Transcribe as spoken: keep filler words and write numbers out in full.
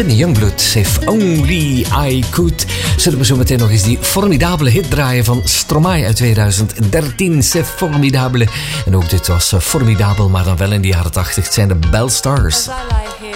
Sydney Youngblood, If Only I Could. Zullen we zo meteen nog eens die formidabele hit draaien van Stromae uit twintig dertien. C'est formidable. En ook dit was formidabel, maar dan wel in de jaren tachtig. Het zijn de Bell Stars.